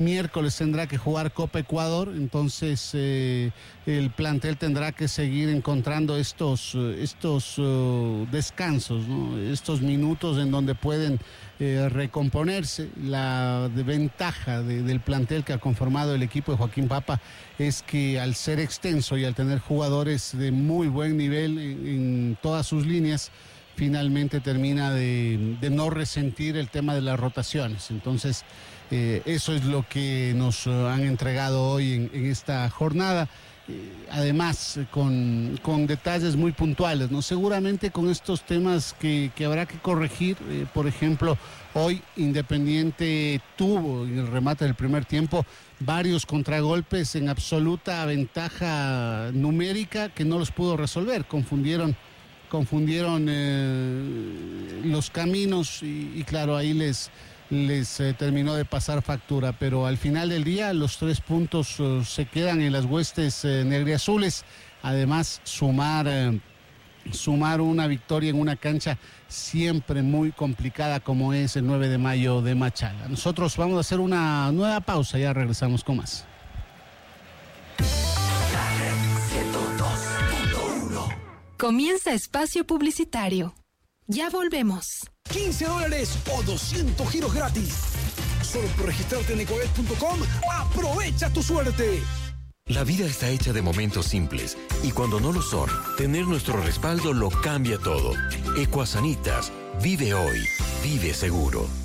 Miércoles tendrá que jugar Copa Ecuador, entonces el plantel tendrá que seguir encontrando estos descansos, ¿no? Estos minutos en donde pueden recomponerse. La ventaja del plantel que ha conformado el equipo de Joaquín Papa es que al ser extenso y al tener jugadores de muy buen nivel en todas sus líneas, finalmente termina de no resentir el tema de las rotaciones. Entonces, eso es lo que nos han entregado hoy en esta jornada. Además, con detalles muy puntuales, ¿no? Seguramente con estos temas que habrá que corregir. Por ejemplo, hoy Independiente tuvo en el remate del primer tiempo varios contragolpes en absoluta ventaja numérica que no los pudo resolver. Confundieron los caminos y claro, ahí les terminó de pasar factura, pero al final del día los 3 puntos se quedan en las huestes negriazules. Además, sumar una victoria en una cancha siempre muy complicada como es el 9 de mayo de Machala. Nosotros vamos a hacer una nueva pausa, ya regresamos con más. Comienza espacio publicitario. Ya volvemos. $15 o 200 giros gratis. Solo por registrarte en ecobet.com, aprovecha tu suerte. La vida está hecha de momentos simples y cuando no lo son, tener nuestro respaldo lo cambia todo. Ecuasanitas, vive hoy, vive seguro.